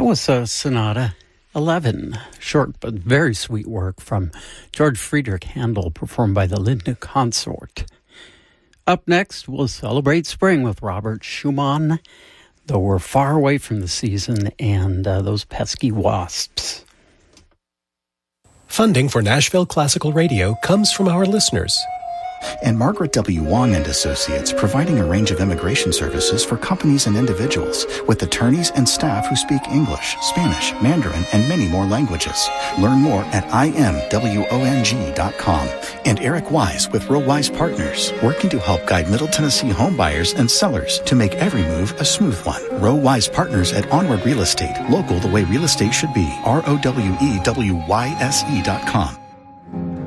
That was Sonata 11, short but very sweet work from George Friedrich Handel, performed by the Lindner Consort. Up next, we'll celebrate spring with Robert Schumann, though we're far away from the season and those pesky wasps. Funding for Nashville Classical Radio comes from our listeners. And Margaret W. Wong and Associates, providing a range of immigration services for companies and individuals with attorneys and staff who speak English, Spanish, Mandarin, and many more languages. Learn more at imwong.com. And Eric Wise with Real Wise Partners, working to help guide Middle Tennessee home buyers and sellers to make every move a smooth one. Real Wise Partners at Onward Real Estate, local the way real estate should be. ROWEWYSE.com.